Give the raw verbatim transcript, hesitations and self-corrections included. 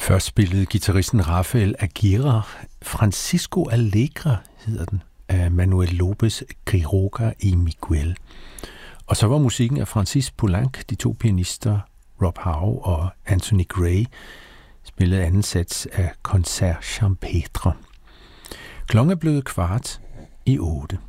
Først spillede guitaristen Rafael Aguirre Francisco Alegre, hedder den, af Manuel Lopez Quiroga y Miguel. Og så var musikken af Francis Poulenc, de to pianister Rob Howe og Anthony Gray, spillede anden sats af Concert Champêtre. Klokken er blevet kvart i otte.